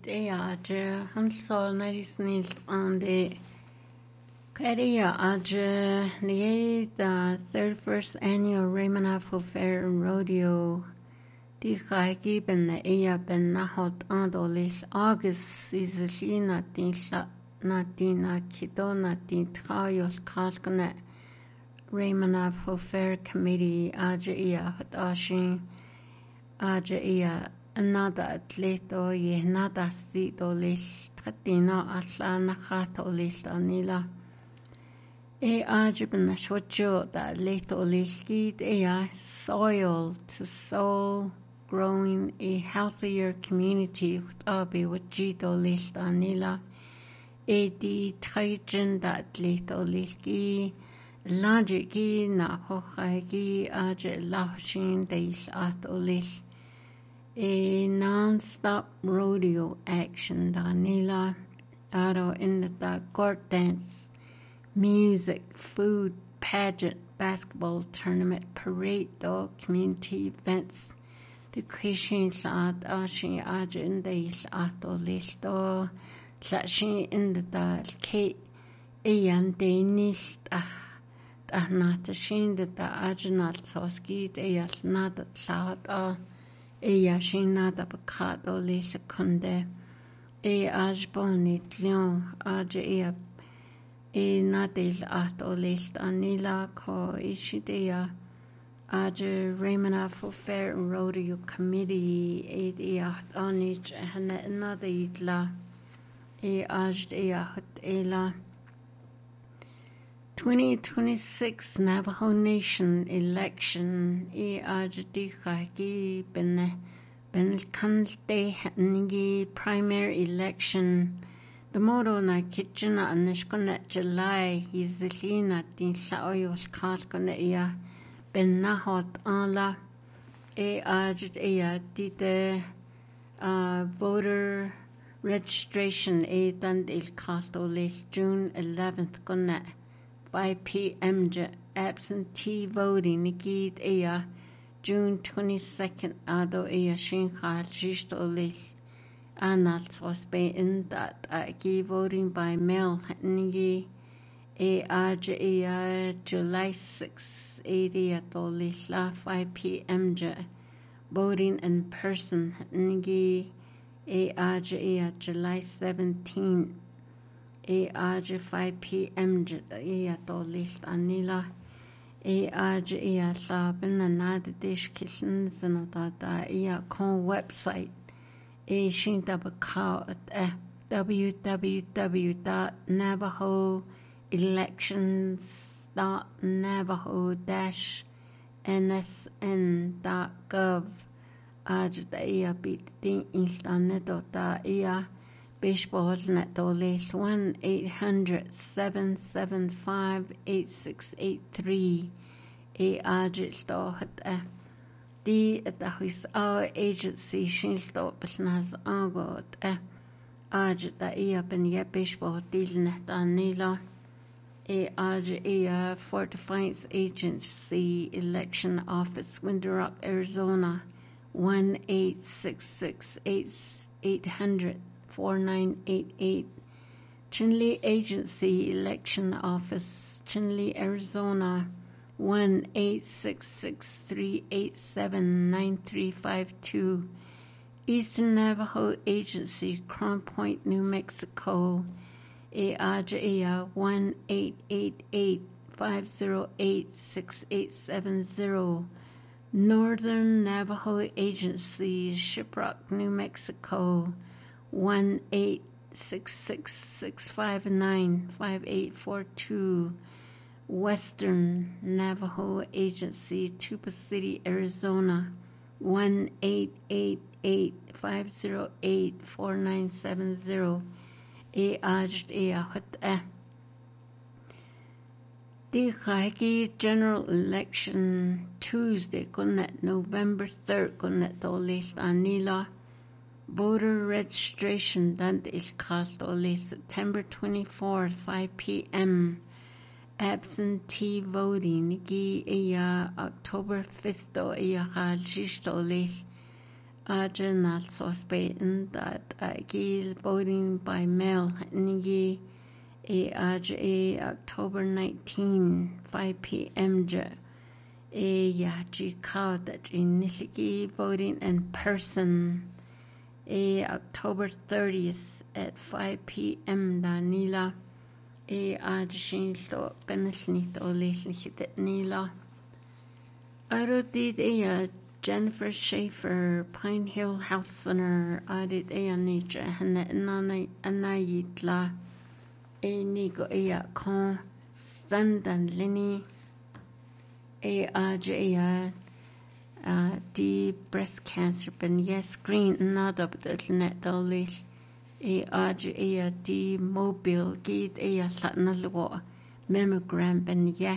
Aja Hansol Nadis Nils on the Karia Aja the 31st annual Raymond Fair and Rodeo. Die Kaiki ben the Aya ben Nahot Andolis August is the Lina Tinsa Natina Kido Natin Trayos Kalkane Raymond Fair Committee Aja Ia Ashin Aja Ia. Another athlete ye nada sito lish tratina aslana hato lish anila. Ajibna shwacho that leto lishkid soil to soul growing a healthier community with abi with jito lish anila. Di trajan that leto lishki lajiki na hochagi aje lashin deish ato lish. A non-stop rodeo action Danila Aro in the court dance, music, food, pageant, basketball tournament, parade, dog, community events. The Christian Sat Ashi Ajin de Ato Listo Sashi in the Kate Ayan de Nista Ahnatashin the Ajinat Soski de Asnat Sat Shinada Bacado le secunde Ajboni Lion Aja Nadil Ato list Anila ko Ishidea Aja Raymond Fair and Rodeo Committee Onich Another Itla Ajdea Hut Ela 2026 Navajo Nation election Ajadika Ben Kante Nigi primary election. The motto na kitchena anishkonet July is the Lina Din Saoyos Kalkoneya Ben Nahot Ala Ajad Dite voter registration and il Kasto list June 11th Konet 5 p.m. absentee voting Nikit Aya June 22nd Ado Aya Shinkhal Jistolis Anals was in that voting by mail Nigi Aja Aya July 6 Aya Tolis La 5 p.m. voting in person Nigi Aja Aya July 17 Aja 5 p.m. To list Anila Aja Sabin and Nada Dish Kitchens and that con website Shinta Bacao at www.navajo-nsn.gov Aja beat the Instanet Baseball net dolis 1-800-775-8683. Ajit dohat di at the our agency shinsto besnas angot ajit da ben ye baseball deal net anila ajit Fort Defiance Agency Election Office Winterup Arizona 1-866-800 4988 Chinle Agency Election Office Chinle Arizona 1-866-387-9352 Eastern Navajo Agency Crown Point New Mexico Aja 1-888-508-6870 Northern Navajo Agency Shiprock New Mexico 1-866-659-5842 Western Navajo Agency Tuba City Arizona 1-888-508-4970 The Haiki General Election Tuesday November 3rd Anila Voter registration done is cast only September 24th, 5 p.m. Absentee voting October 5th Hal Arjun suspecting that Gil voting by mail Nigi October 19, 5 p.m. Yaji called that in Nishiki voting in person October 30th at 5 p.m. Danila Ajin so Benesnit Olishit Nila Arudid Jennifer Schaefer, Pine Hill Health Center, Audit Nature, Anayitla, Nigo Con, Standan Lini, Aja, D breast cancer, Ben yes, screen, not up the net dolish, Aja, D mobile, Gate Satnalwa, mammogram, Ben yeah.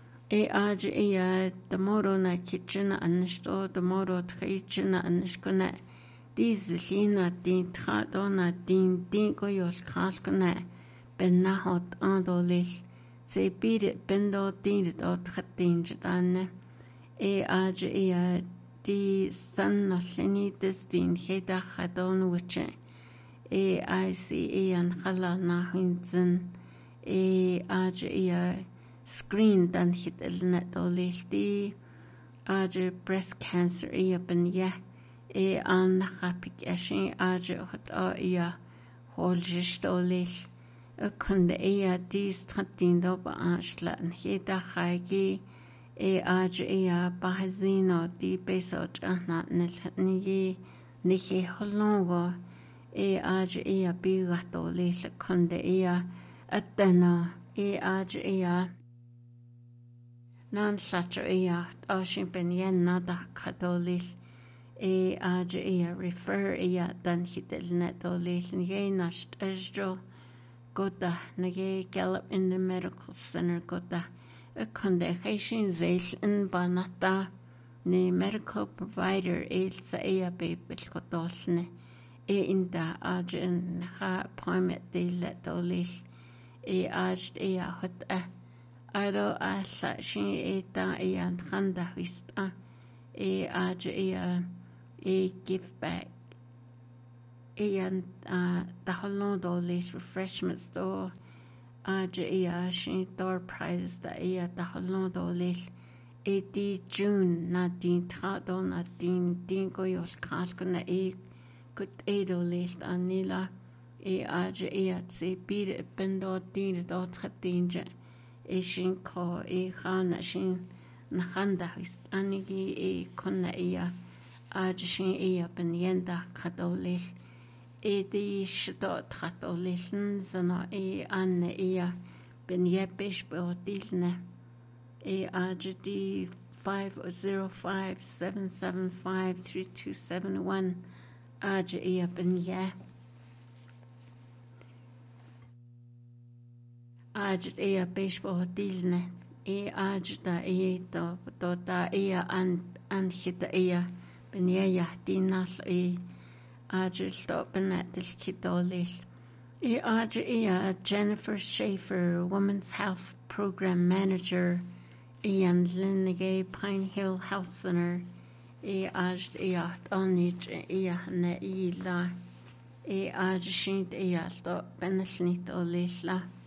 The moro na kitchen and store the moro kitchen and skuna. These lina din tradona din dingo yos kaskuna. Ben nahot andolish. Say beat it bendo din it or tratin jadane. The sun of linitis din heda hadon which I see and hala na hinzen. Screen dan hit net olishti breast cancer ben yeah an rapik ashin hot holgist olish kunde dis tratin do ashlan hita khagi bahzino di besot na ni holongo bigat olish kunde atana non such Oshin Benyen nada Katolish refer dan hitel netolish Nye nasht Esdro Gota Nage Gallup in the medical center Gota a condensation banata ne medical provider Elsa Babel Kotosne in the Arjun Ha Primate de Letolish Ajt hot Aro asla shin eta and handa vista give back and the hollow dollars refreshment store shin door prize the hollow dollars 80 June nadin trado nadin dingo yos kaskuna good dollars anila se beat bendo din dot danger Ishin ko khana shin nahanda ist anigi konna ajshin ben yenda katolish di shto katolischen zana anne ben yebish bodilne ajdi 505-775-3271 aj ben yeah Ajt baseball dilne ajta to ta an hita benya dinas ajt stop at this kidolish Jennifer Schaefer, Women's Health Program Manager and Linnegay Pine Hill Health Center ajt onich ne la ajt shint stop benesnit olishla